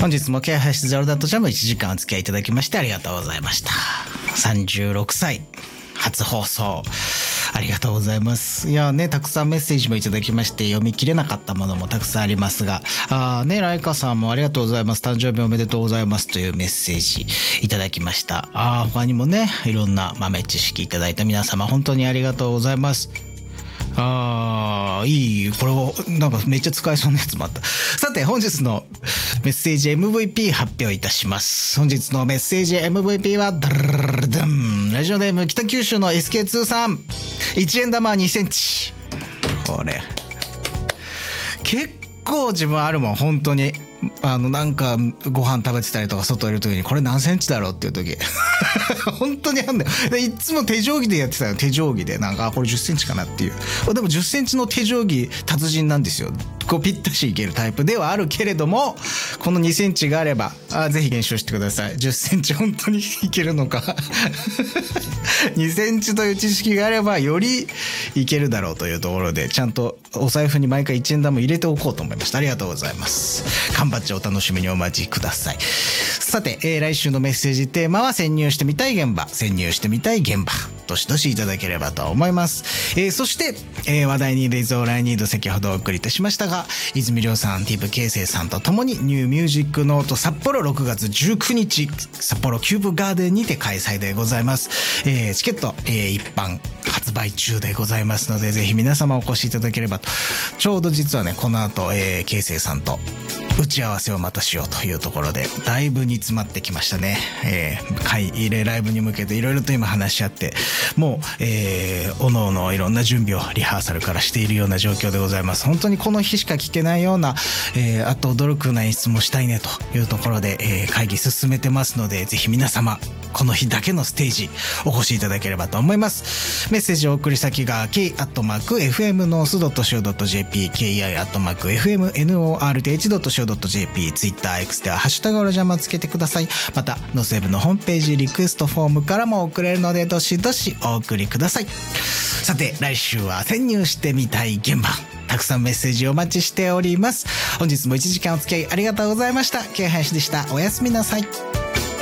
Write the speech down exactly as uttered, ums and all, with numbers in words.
本日もケアハイスゼロダットジャムいちじかんお付き合いいただきましてありがとうございました。さんじゅうろくさい初放送ありがとうございます。いやね、たくさんメッセージもいただきまして読み切れなかったものもたくさんありますが、あね、ライカさんもありがとうございます、誕生日おめでとうございますというメッセージいただきました。あ他にもね、いろんな豆知識いただいた皆様本当にありがとうございます。あーいい、これをなんかめっちゃ使えそうなやつもあった。さて本日のメッセージ エムブイピー 発表いたします。本日のメッセージ エムブイピー はダルダンラジオネーム北九州の エスケーツー さん、いちえん玉にセンチ。これ結構自分あるもん本当に。あのなんかご飯食べてたりとか外いる時にこれ何センチだろうっていう時本当にあんだよ。でいつも手定規でやってたよ。手定規でなんかこれじゅっセンチかなっていう。でもじゅっセンチの手定規達人なんですよ。こうぴったしいけるタイプではあるけれども、このにセンチがあればあぜひ検証してください。じゅっセンチ本当にいけるのかにセンチという知識があればよりいけるだろうというところで、ちゃんとお財布に毎回いちえん玉入れておこうと思いました。ありがとうございます。缶バッジお楽しみにお待ちください。さて、えー、来週のメッセージテーマは潜入してみたい現場、潜入してみたい現場、どしどしいただければと思います。えー、そして、えー、話題にレイズオーライニード先ほどお送りいたしましたが、泉亮さん、ティープケイセイさんとともにニューミュージックノート札幌ろくがつじゅうくにち札幌キューブガーデンにて開催でございます。えー、チケット、えー、一般発売中でございますので、ぜひ皆様お越しいただければと。ちょうど実はね、この後、えー、ケイセイさんと打ち合わせをまたしようというところで、だいぶ煮詰まってきましたね。えー、会入れライブに向けていろいろと今話し合って、もう、えー、おのおのいろんな準備をリハーサルからしているような状況でございます。本当にこの日しか聞けないような、えー、あと驚くな演出もしたいねというところで、えー、会議進めてますので、ぜひ皆様この日だけのステージお越しいただければと思います。メッセージを送り先が ケーアットマークエフエムノースドットシーオードットジェーピー ケーアイアットマークエフエムノーアールティーエイチドットシーオードットジェーピー Twitter、X ではハッシュタグオロジャムをつけてください。またノセブのホームページリクエストフォームからも送れるので、どしどしお送りください。さて来週は潜入してみたい現場、たくさんメッセージお待ちしております。本日もいちじかんお付き合いありがとうございました。ケイハヤシでした。おやすみなさい。